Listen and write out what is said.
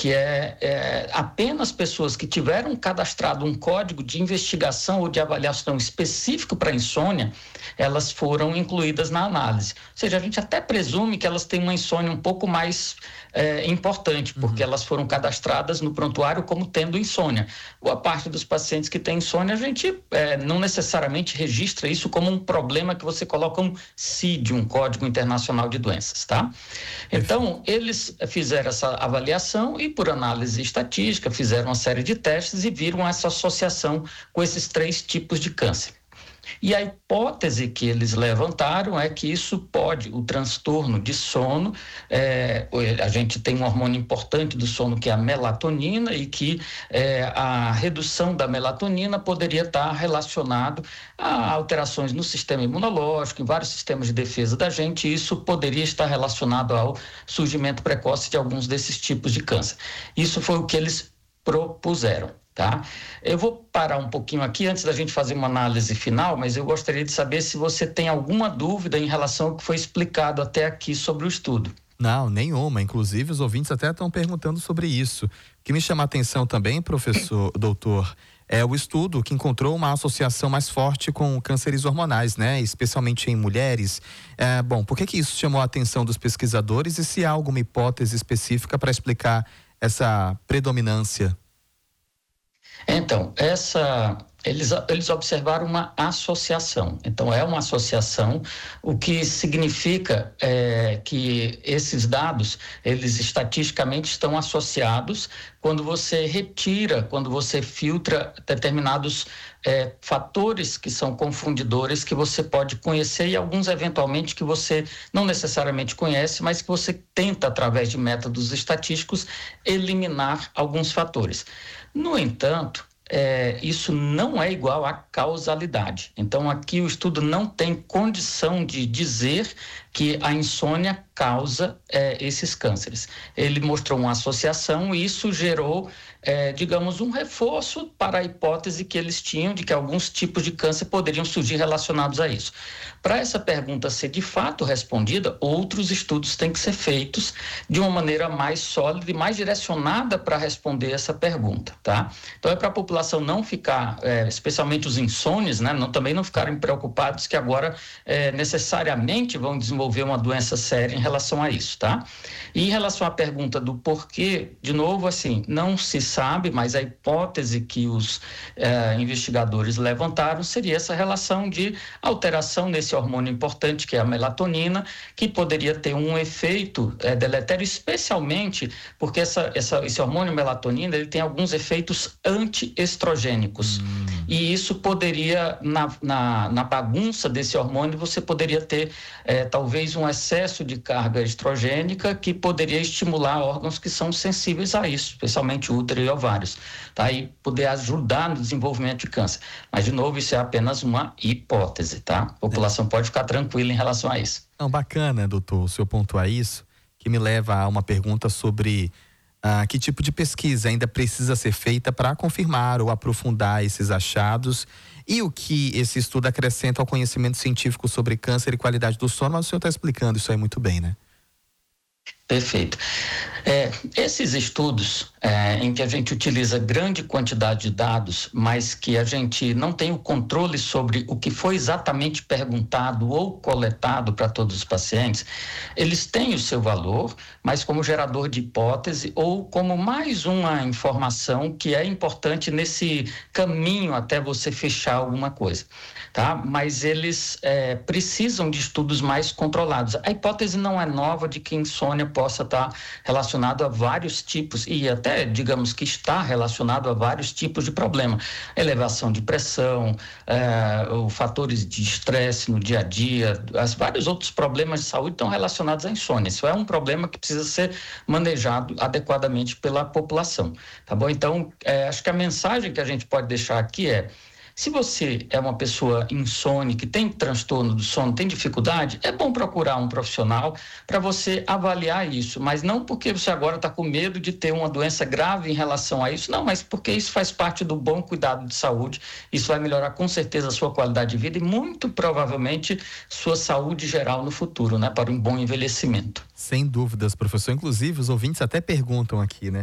que apenas pessoas que tiveram cadastrado um código de investigação ou de avaliação específico para insônia, elas foram incluídas na análise. Ou seja, a gente até presume que elas têm uma insônia um pouco mais importante, porque elas foram cadastradas no prontuário como tendo insônia. Boa parte dos pacientes que têm insônia, a gente não necessariamente registra isso como um problema que você coloca um CID, um Código Internacional de Doenças, tá? Então, eles fizeram essa avaliação e, por análise estatística, fizeram uma série de testes e viram essa associação com esses 3 tipos de câncer. E a hipótese que eles levantaram é que isso o transtorno de sono, a gente tem um hormônio importante do sono que é a melatonina e que a redução da melatonina poderia estar relacionado a alterações no sistema imunológico, em vários sistemas de defesa da gente, e isso poderia estar relacionado ao surgimento precoce de alguns desses tipos de câncer. Isso foi o que eles propuseram. Tá? Eu vou parar um pouquinho aqui antes da gente fazer uma análise final, mas eu gostaria de saber se você tem alguma dúvida em relação ao que foi explicado até aqui sobre o estudo. Não, nenhuma. Inclusive, os ouvintes até estão perguntando sobre isso. O que me chama a atenção também, professor, doutor, é o estudo que encontrou uma associação mais forte com cânceres hormonais, né? Especialmente em mulheres. Bom, por que isso chamou a atenção dos pesquisadores e se há alguma hipótese específica para explicar essa predominância? Então, eles observaram uma associação. Então, é uma associação, o que significa que esses dados, eles estatisticamente estão associados quando você filtra determinados fatores que são confundidores que você pode conhecer e alguns eventualmente que você não necessariamente conhece, mas que você tenta, através de métodos estatísticos, eliminar alguns fatores. No entanto, isso não é igual à causalidade. Então, aqui o estudo não tem condição de dizer que a insônia causa esses cânceres. Ele mostrou uma associação e isso gerou, digamos, um reforço para a hipótese que eles tinham de que alguns tipos de câncer poderiam surgir relacionados a isso. Para essa pergunta ser de fato respondida, outros estudos têm que ser feitos de uma maneira mais sólida e mais direcionada para responder essa pergunta, tá? Então, é para a população não ficar, especialmente os insônios, né, também não ficarem preocupados que agora necessariamente vão desenvolver uma doença séria em relação a isso, tá? E em relação à pergunta do porquê, de novo, assim, não se sabe, mas a hipótese que os investigadores levantaram seria essa relação de alteração nesse hormônio importante, que é a melatonina, que poderia ter um efeito deletério, especialmente porque esse hormônio melatonina, ele tem alguns efeitos antiestrogênicos. E isso poderia, na bagunça desse hormônio, você poderia ter talvez um excesso de carga estrogênica que poderia estimular órgãos que são sensíveis a isso, especialmente útero e ovários, tá? E poder ajudar no desenvolvimento de câncer. Mas, de novo, isso é apenas uma hipótese, tá? A população pode ficar tranquila em relação a isso. Não, bacana, doutor, o senhor pontuar isso, que me leva a uma pergunta sobre que tipo de pesquisa ainda precisa ser feita para confirmar ou aprofundar esses achados e o que esse estudo acrescenta ao conhecimento científico sobre câncer e qualidade do sono, mas o senhor está explicando isso aí muito bem, né? Perfeito. Esses estudos em que a gente utiliza grande quantidade de dados, mas que a gente não tem o controle sobre o que foi exatamente perguntado ou coletado para todos os pacientes, eles têm o seu valor, mas como gerador de hipótese ou como mais uma informação que é importante nesse caminho até você fechar alguma coisa, tá? Mas eles precisam de estudos mais controlados. A hipótese não é nova de que insônia possa estar relacionado a vários tipos, e até, digamos que está relacionado a vários tipos de problema. Elevação de pressão, fatores de estresse no dia a dia, vários outros problemas de saúde estão relacionados à insônia. Isso é um problema que precisa ser manejado adequadamente pela população, tá bom? Então, acho que a mensagem que a gente pode deixar aqui é: se você é uma pessoa insone, que tem transtorno do sono, tem dificuldade, é bom procurar um profissional para você avaliar isso, mas não porque você agora está com medo de ter uma doença grave em relação a isso, não, mas porque isso faz parte do bom cuidado de saúde, isso vai melhorar com certeza a sua qualidade de vida e muito provavelmente sua saúde geral no futuro, né, para um bom envelhecimento. Sem dúvidas, professor. Inclusive, os ouvintes até perguntam aqui, né?